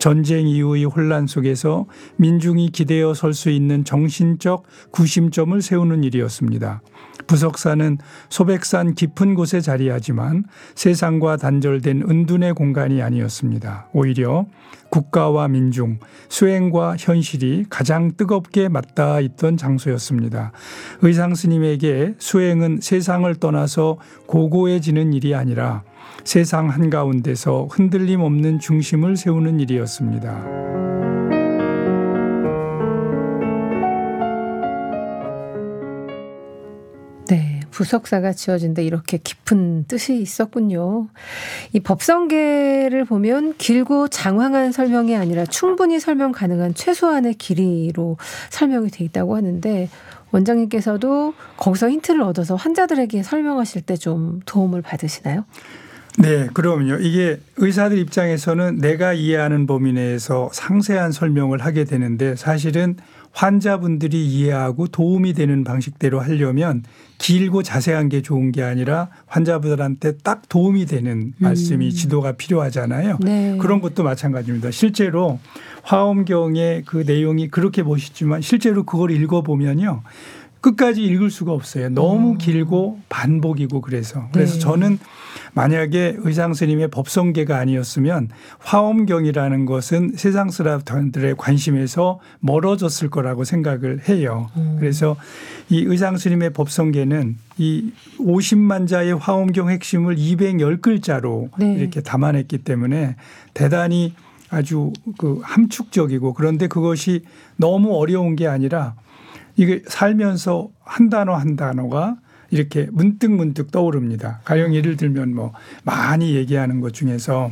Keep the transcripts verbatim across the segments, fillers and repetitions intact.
전쟁 이후의 혼란 속에서 민중이 기대어 설 수 있는 정신적 구심점을 세우는 일이었습니다. 부석사는 소백산 깊은 곳에 자리하지만 세상과 단절된 은둔의 공간이 아니었습니다. 오히려 국가와 민중, 수행과 현실이 가장 뜨겁게 맞닿아 있던 장소였습니다. 의상스님에게 수행은 세상을 떠나서 고고해지는 일이 아니라 세상 한가운데서 흔들림 없는 중심을 세우는 일이었습니다. 네, 부석사가 지어진데 이렇게 깊은 뜻이 있었군요. 이 법성계를 보면 길고 장황한 설명이 아니라 충분히 설명 가능한 최소한의 길이로 설명이 돼 있다고 하는데 원장님께서도 거기서 힌트를 얻어서 환자들에게 설명하실 때 좀 도움을 받으시나요? 네, 그럼요. 이게 의사들 입장에서는 내가 이해하는 범위 내에서 상세한 설명을 하게 되는데 사실은 환자분들이 이해하고 도움이 되는 방식대로 하려면 길고 자세한 게 좋은 게 아니라 환자분들한테 딱 도움이 되는 말씀이 음. 지도가 필요하잖아요. 네. 그런 것도 마찬가지입니다. 실제로 화엄경의 그 내용이 그렇게 멋있지만 실제로 그걸 읽어보면요. 끝까지 읽을 수가 없어요. 너무 어. 길고 반복이고 그래서. 그래서 네. 저는 만약에 의상스님의 법성계가 아니었으면 화엄경이라는 것은 세상 사람들의 관심에서 멀어졌을 거라고 생각을 해요. 음. 그래서 이 의상스님의 법성계는 이 오십만 자의 화엄경 핵심을 이백십 글자로 네. 이렇게 담아냈기 때문에 대단히 아주 그 함축적이고 그런데 그것이 너무 어려운 게 아니라 이게 살면서 한 단어 한 단어가 이렇게 문득문득 떠오릅니다. 가령 예를 들면 뭐 많이 얘기하는 것 중에서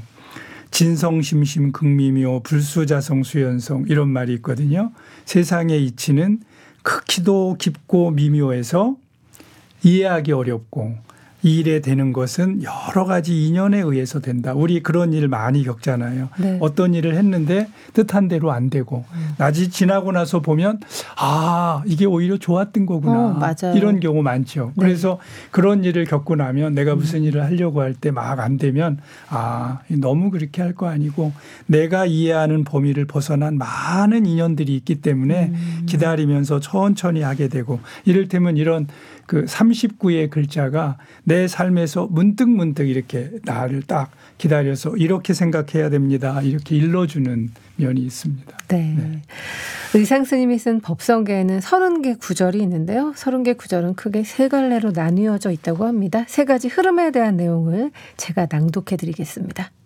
진성심심 극미묘 불수자성 수연성 이런 말이 있거든요. 세상의 이치는 크기도 깊고 미묘해서 이해하기 어렵고 이 일에 되는 것은 여러 가지 인연에 의해서 된다. 우리 그런 일 많이 겪잖아요. 네. 어떤 일을 했는데 뜻한 대로 안 되고 음. 낮이 지나고 나서 보면 아 이게 오히려 좋았던 거구나. 어, 맞아요. 이런 경우 많죠. 네. 그래서 그런 일을 겪고 나면 내가 무슨 음. 일을 하려고 할 때 막 안 되면 아 너무 그렇게 할 거 아니고 내가 이해하는 범위를 벗어난 많은 인연들이 있기 때문에 음. 기다리면서 천천히 하게 되고 이를테면 이런 그 삼십구의 글자가 내 삶에서 문득문득 이렇게 나를 딱 기다려서 이렇게 생각해야 됩니다. 이렇게 일러주는 면이 있습니다. 네. 네. 의상스님이 쓴 법성계에는 서른 개 구절이 있는데요. 서른 개 구절은 크게 세 갈래로 나뉘어져 있다고 합니다. 세 가지 흐름에 대한 내용을 제가 낭독해 드리겠습니다.